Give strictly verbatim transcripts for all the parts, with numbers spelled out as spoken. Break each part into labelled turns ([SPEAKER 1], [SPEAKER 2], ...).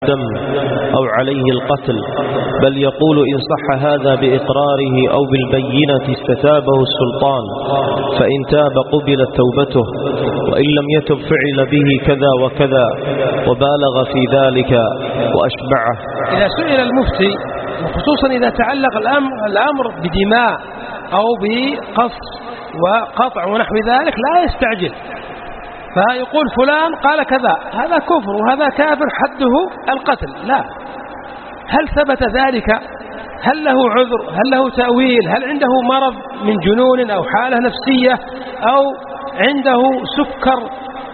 [SPEAKER 1] الدم أو عليه القتل، بل يقول إن صح هذا بإقراره أو بالبينة استتابه السلطان، فإن تاب قبلت توبته، وإن لم يتب فعل به كذا وكذا، وبالغ في ذلك وأشبعه.
[SPEAKER 2] إذا سئل المفتي وخصوصا إذا تعلق الأمر, الأمر بدماء أو بقص وقطع ونحو ذلك لا يستعجل، فيقول فلان قال كذا، هذا كفر وهذا كافر حده القتل. لا، هل ثبت ذلك؟ هل له عذر؟ هل له تأويل؟ هل عنده مرض من جنون أو حالة نفسية أو عنده سكر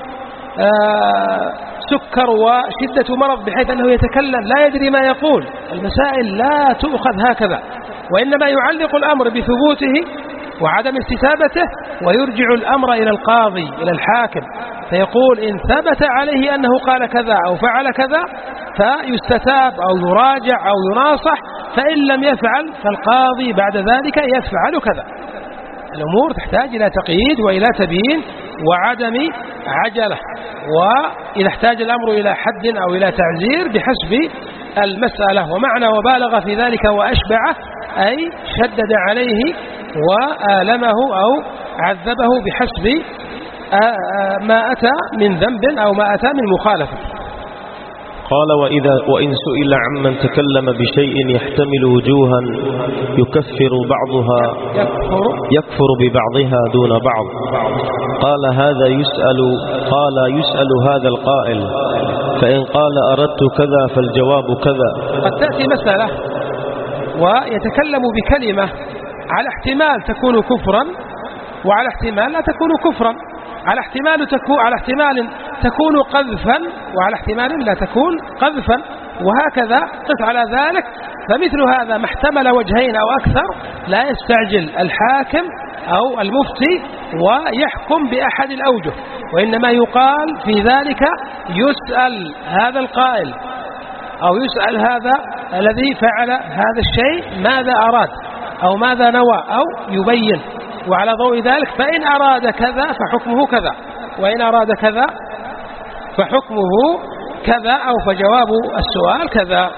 [SPEAKER 2] آه سكر وشدة مرض بحيث أنه يتكلم لا يدري ما يقول؟ المسائل لا تؤخذ هكذا، وإنما يعلق الأمر بثبوته وعدم استتابته، ويرجع الأمر إلى القاضي إلى الحاكم، فيقول إن ثبت عليه أنه قال كذا أو فعل كذا فيستتاب أو يراجع أو يناصح، فإن لم يفعل فالقاضي بعد ذلك يفعل كذا. الأمور تحتاج إلى تقييد وإلى تبيين وعدم عجلة، وإذا احتاج الأمر إلى حد أو إلى تعزير بحسب المسألة. ومعنى وبالغ في ذلك وأشبعه أي شدد عليه وآلمه أو عذبه بحسب ما أتى من ذنب أو ما أتى من مخالفة.
[SPEAKER 1] قال وإذا وإن سئل عمن تكلم بشيء يحتمل وجوها يكفر بعضها
[SPEAKER 2] يكفر,
[SPEAKER 1] يكفر ببعضها دون بعض، قال هذا يسأل قال يسأل هذا القائل، فإن قال أردت كذا فالجواب كذا.
[SPEAKER 2] قد تأتي مسألة ويتكلم بكلمة على احتمال تكون كفرا وعلى احتمال لا تكون كفرا، على احتمال تكون على احتمال تكون قذفا وعلى احتمال لا تكون قذفا، وهكذا قف على ذلك. فمثل هذا ما احتمل وجهين أو أكثر لا يستعجل الحاكم أو المفتي ويحكم بأحد الأوجه، وإنما يقال في ذلك يسأل هذا القائل أو يسأل هذا الذي فعل هذا الشيء ماذا أراد أو ماذا نوى أو يبين، وعلى ضوء ذلك فإن أراد كذا فحكمه كذا، وإن أراد كذا فحكمه كذا أو فجواب السؤال كذا.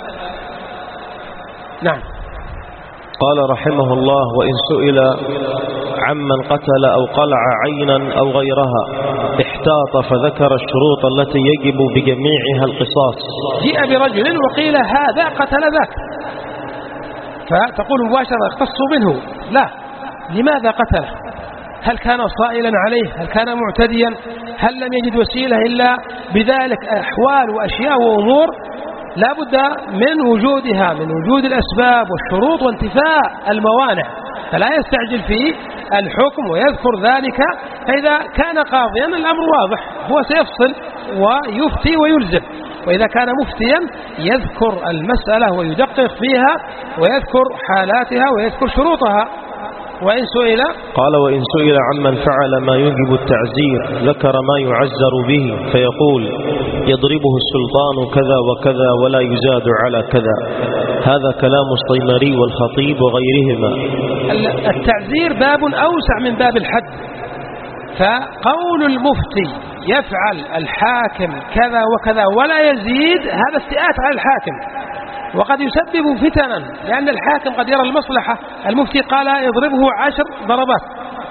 [SPEAKER 2] نعم.
[SPEAKER 1] قال رحمه الله وإن سئل عمن قتل أو قلع عينا أو غيرها احتاط فذكر الشروط التي يجب بجميعها القصاص.
[SPEAKER 2] جاء برجل وقيل هذا قتل ذاك، فتقول مباشرة اختص منه، لا، لماذا قتله؟ هل كان صائلا عليه؟ هل كان معتديا؟ هل لم يجد وسيلة إلا بذلك؟ أحوال وأشياء وأمور لا بد من وجودها، من وجود الأسباب والشروط وانتفاء الموانع، فلا يستعجل في الحكم ويذكر ذلك. فإذا كان قاضيا الأمر واضح، هو سيفصل ويفتي ويلزم، وإذا كان مفتيا يذكر المسألة ويدقق فيها ويذكر حالاتها ويذكر شروطها. وإن سئل
[SPEAKER 1] قال وإن سئل عمن فعل ما يوجب التعزير ذكر ما يعزر به، فيقول يضربه السلطان كذا وكذا ولا يزاد على كذا. هذا كلام الصيمري والخطيب وغيرهما.
[SPEAKER 2] التعزير باب أوسع من باب الحد، فقول المفتي يفعل الحاكم كذا وكذا ولا يزيد هذا استئات على الحاكم، وقد يسبب فتنا، لأن الحاكم قد يرى المصلحة. المفتي قال يضربه عشر ضربات،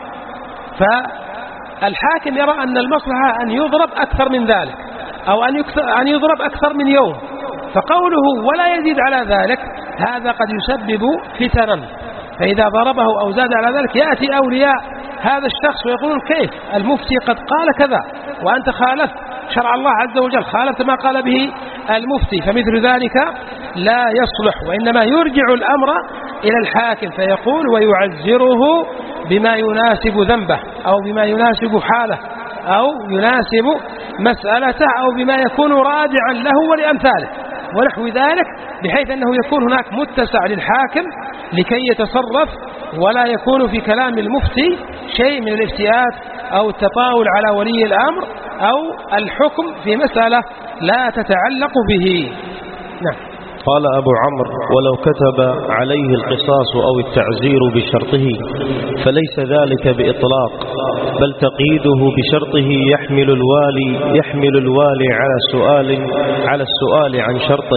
[SPEAKER 2] فالحاكم يرى أن المصلحة أن يضرب أكثر من ذلك أو أن يضرب أكثر من يوم، فقوله ولا يزيد على ذلك هذا قد يسبب فتنا، فإذا ضربه أو زاد على ذلك يأتي أولياء هذا الشخص ويقولون كيف المفتي قد قال كذا وأنت خالفت شرع الله عز وجل، خالفت ما قال به المفتي، فمثل ذلك لا يصلح، وإنما يرجع الأمر إلى الحاكم فيقول ويعزره بما يناسب ذنبه أو بما يناسب حاله أو يناسب مسألته أو بما يكون راجعا له ولأمثاله ونحو ذلك، بحيث أنه يكون هناك متسع للحاكم لكي يتصرف، ولا يكون في كلام المفتي شيء من الافتئات أو التطاول على ولي الأمر أو الحكم في مسألة لا تتعلق به. نعم.
[SPEAKER 1] قال أبو عمرو ولو كتب عليه القصاص أو التعزير بشرطه فليس ذلك بإطلاق، بل تقييده بشرطه يحمل الوالي يحمل الوالي على السؤال على السؤال عن شرط